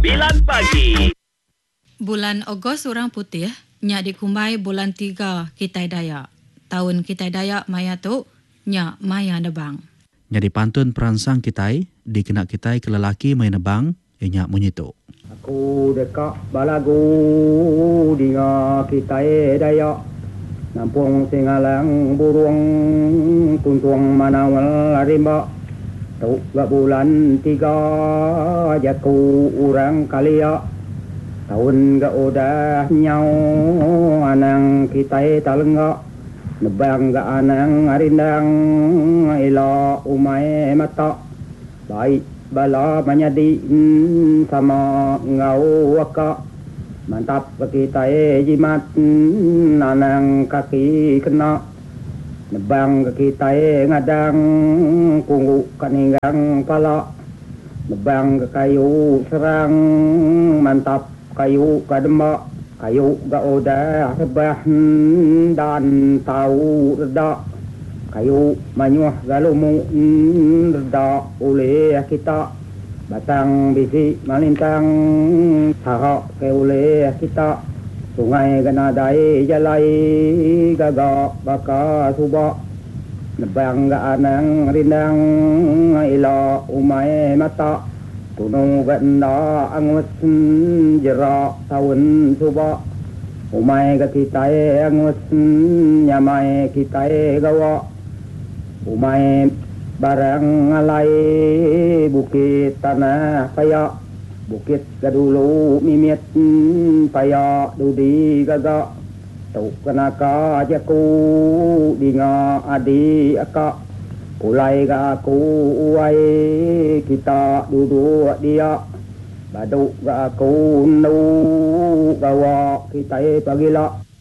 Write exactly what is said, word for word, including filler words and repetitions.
sembilan pagi. Bulan Ogos orang putih, nya dikumbai bulan tiga Kitai Dayak. Tahun Kitai Dayak maya tu, nya maya nebang. Nya dipantun peransang Kitai, dikena Kitai ke lelaki maya nebang, inya munyitu. Aku dekat balagu dinga Kitai Dayak. Nampung singalang burung tuntung manawal rimba. Tuk gak bulan tiga jaku orang kalia. Tahun gak udah nyau anang Kitai talengga. Nebang gak anang arindang ila umai mata. Baik bala manyadi sama ngau waka. Mantap Kitai jimat anang kaki kena. Nebang Kitai ngadang kunggu kaninggang pala. Nebang ke kayu serang mantap kayu kadembak. Kayu gak udah rebah dan tahu reda. Kayu manyuah galumu reda oleh kita. Batang bisi malintang sahak ke oleh kita. Sungai ganadai jalai gagak baka subak. Nebang ga anang rindang ila umai mata. Tunung ganda angus jerak tahun subak. Umai ga Kitai angus nyamai Kitai gawa. Umai barang alai bukit tanah payak. Bukit gadulu mimit paya dudi gaga. Tuk kenaka jaku dinga adi aka. Pulai ga aku uai kita duduk dia. Baduk ga aku nu gawa Kitai pagila.